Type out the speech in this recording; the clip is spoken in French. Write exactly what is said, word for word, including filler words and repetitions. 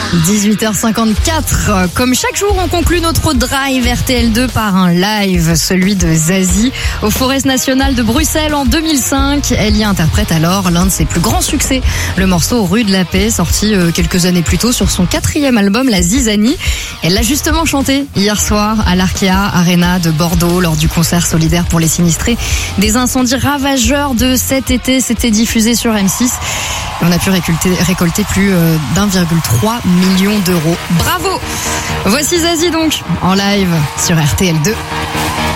dix-huit heures cinquante-quatre. Comme chaque jour, on conclut notre drive R T L deux par un live, celui de Zazie, au Forest National de Bruxelles en deux mille cinq. Elle y interprète alors l'un de ses plus grands succès, le morceau Rue de la Paix, sorti quelques années plus tôt sur son quatrième album, La Zizanie. Elle l'a justement chanté hier soir à l'Arkea Arena de Bordeaux lors du concert solidaire pour les sinistrés des incendies ravageurs de cet été. C'était diffusé sur M six. On a pu récolter, récolter plus d'un virgule trois million d'euros. Bravo! Voici Zazie donc, en live sur R T L deux.